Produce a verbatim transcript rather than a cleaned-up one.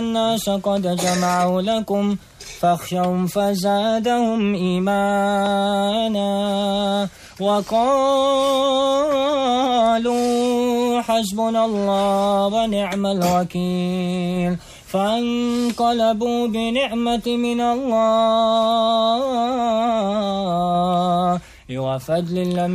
الناس قد جمعوا لكم فاخشوهم فزادهم إيمانا وقالوا حسبنا الله ونعم الوكيل فانقلبوا بنعمة من الله وفضل لم